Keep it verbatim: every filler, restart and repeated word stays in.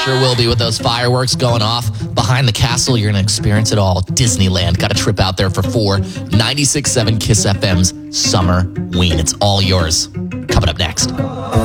sure will be with those fireworks going off. Behind the castle, you're going to experience it all. Disneyland. Got a trip out there for four. ninety-six point seven Kiss F M's Summer Ween. It's all yours. Coming up next.